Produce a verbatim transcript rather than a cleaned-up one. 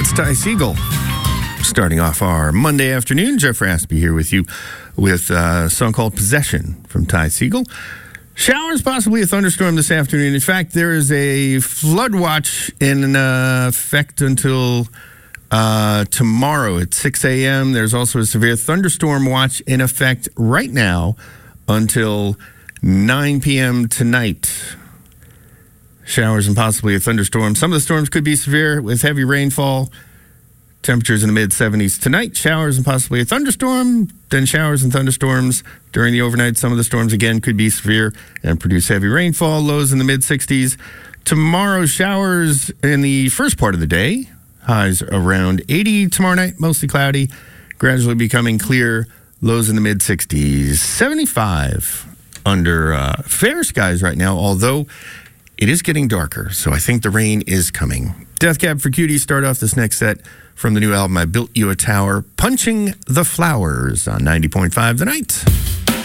It's Ty Siegel. Starting off our Monday afternoon, Jeff Raspy here with you with a song called Possession from Ty Siegel. Showers, possibly a thunderstorm this afternoon. In fact, there is a flood watch in uh, effect until uh, tomorrow at six a.m. There's also a severe thunderstorm watch in effect right now until nine p.m. tonight. Showers and possibly a thunderstorm. Some of the storms could be severe with heavy rainfall. Temperatures in the mid seventies tonight. Showers and possibly a thunderstorm. Then showers and thunderstorms during the overnight. Some of the storms, again, could be severe and produce heavy rainfall. Lows in the mid sixties. Tomorrow, showers in the first part of the day. Highs around eighty. Tomorrow night, mostly cloudy. Gradually becoming clear. Lows in the mid sixties. seventy-five under uh, fair skies right now, although it is getting darker, so I think the rain is coming. Death Cab for Cutie start off this next set from the new album, I Built You a Tower, Punching the Flowers on ninety point five The Night.